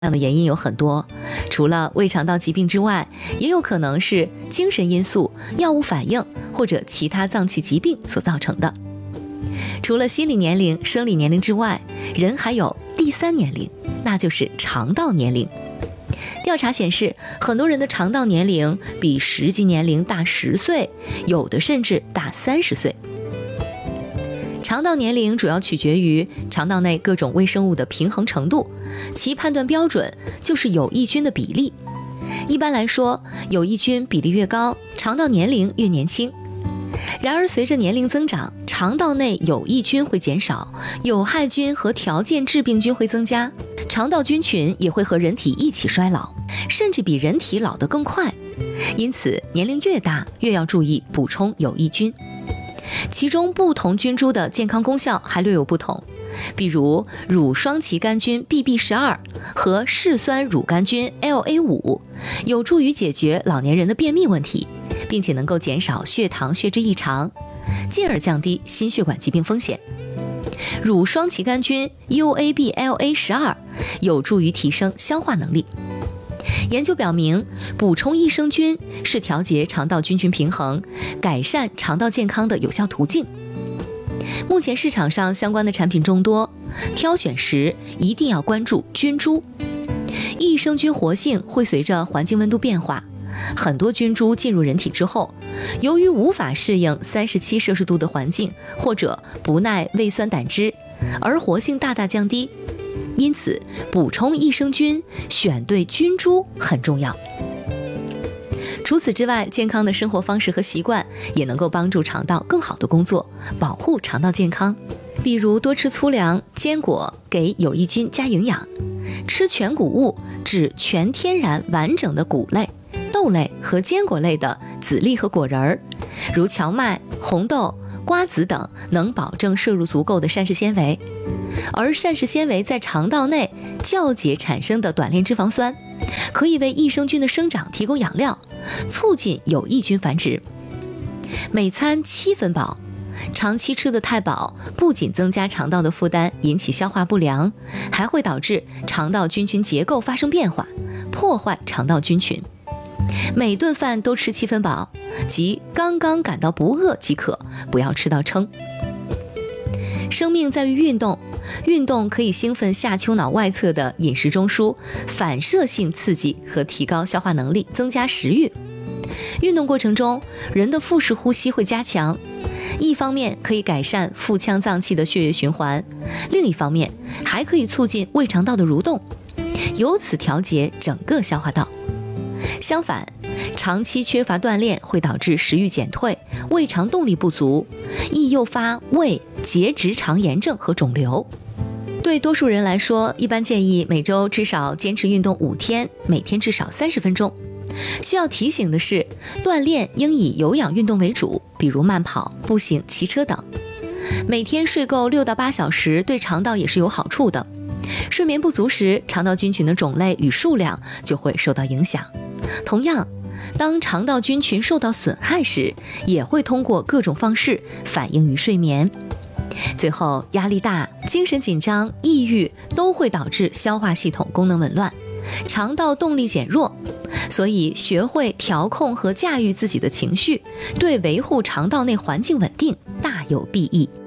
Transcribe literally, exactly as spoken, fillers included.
样的原因有很多，除了胃肠道疾病之外，也有可能是精神因素、药物反应或者其他脏器疾病所造成的。除了心理年龄、生理年龄之外，人还有第三年龄，那就是肠道年龄。调查显示，很多人的肠道年龄比实际年龄大十岁，有的甚至大三十岁。肠道年龄主要取决于肠道内各种微生物的平衡程度，其判断标准就是有益菌的比例。一般来说，有益菌比例越高，肠道年龄越年轻。然而，随着年龄增长，肠道内有益菌会减少，有害菌和条件致病菌会增加，肠道菌群也会和人体一起衰老，甚至比人体老得更快。因此，年龄越大，越要注意补充有益菌。其中不同菌株的健康功效还略有不同，比如乳双歧杆菌 B B 十二 和嗜酸乳杆菌 L A 五 有助于解决老年人的便秘问题，并且能够减少血糖血脂异常，进而降低心血管疾病风险。乳双歧杆菌 U A B L A 十二 有助于提升消化能力。研究表明，补充益生菌是调节肠道菌群平衡、改善肠道健康的有效途径。目前市场上相关的产品众多，挑选时一定要关注菌株。益生菌活性会随着环境温度变化，很多菌株进入人体之后，由于无法适应三十七摄氏度的环境，或者不耐胃酸胆汁，而活性大大降低。因此，补充益生菌选对菌株很重要。除此之外，健康的生活方式和习惯也能够帮助肠道更好的工作，保护肠道健康。比如多吃粗粮、坚果，给有益菌加营养；吃全谷物，指全天然完整的谷类、豆类和坚果类的籽粒和果仁儿，如荞麦、红豆、瓜子等，能保证摄入足够的膳食纤维。而膳食纤维在肠道内酵解产生的短链脂肪酸，可以为益生菌的生长提供养料，促进有益菌繁殖。每餐七分饱，长期吃得太饱，不仅增加肠道的负担，引起消化不良，还会导致肠道菌群结构发生变化，破坏肠道菌群。每顿饭都吃七分饱，即刚刚感到不饿即可，不要吃到撑。生命在于运动，运动可以兴奋下丘脑外侧的饮食中枢，反射性刺激和提高消化能力，增加食欲。运动过程中，人的腹式呼吸会加强，一方面可以改善腹腔脏器的血液循环，另一方面还可以促进胃肠道的蠕动，由此调节整个消化道。相反，长期缺乏锻炼会导致食欲减退、胃肠动力不足，易诱发胃结直肠炎症和肿瘤。对多数人来说，一般建议每周至少坚持运动五天，每天至少三十分钟。需要提醒的是，锻炼应以有氧运动为主，比如慢跑、步行、骑车等。每天睡够六到八小时，对肠道也是有好处的。睡眠不足时，肠道菌群的种类与数量就会受到影响。同样，当肠道菌群受到损害时，也会通过各种方式反映于睡眠。最后，压力大、精神紧张、抑郁都会导致消化系统功能紊乱，肠道动力减弱。所以，学会调控和驾驭自己的情绪，对维护肠道内环境稳定大有裨益。